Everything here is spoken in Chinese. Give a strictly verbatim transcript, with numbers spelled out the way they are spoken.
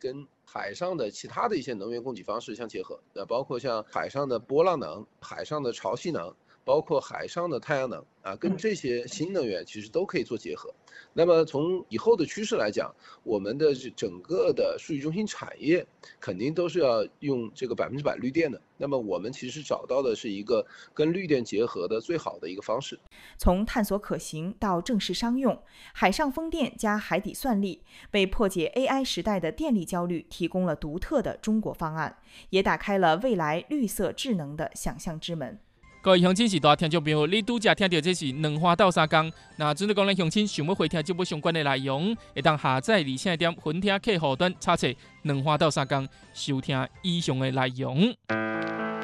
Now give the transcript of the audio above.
跟海上的其他的一些能源供给方式相结合，那包括像海上的波浪能、海上的潮汐能，包括海上的太阳能啊，跟这些新能源其实都可以做结合。那么从以后的趋势来讲，我们的整个的数据中心产业肯定都是要用这个百分之百绿电的。那么我们其实找到的是一个跟绿电结合的最好的一个方式。 从探索可行到正式商用，海上风电加海底算力，为破解 A I 时代的电力焦虑提供了独特的中国方案，也打开了未来绿色智能的想象之门。 各位乡亲是大听众朋友，你拄则听到这是两花斗三工。那准备讲咱乡亲想要回听节目相关的内容，会当下载离线点分听客户端查册两花斗三工，收听以上的内容。